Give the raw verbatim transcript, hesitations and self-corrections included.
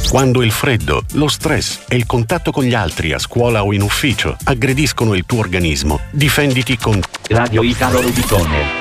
Quando il freddo, lo stress e il contatto con gli altri a scuola o in ufficio aggrediscono il tuo organismo, difenditi con Radio Italo Rubicone.